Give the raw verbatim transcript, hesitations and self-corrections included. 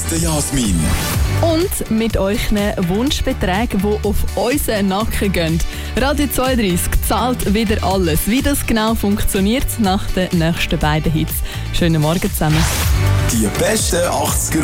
der Jasmin. Und mit euren Wunschbeträgen, die auf unseren Nacken gehen. Radio zweiunddreißig zahlt wieder alles. Wie das genau funktioniert nach den nächsten beiden Hits. Schönen Morgen zusammen. Die besten achtziger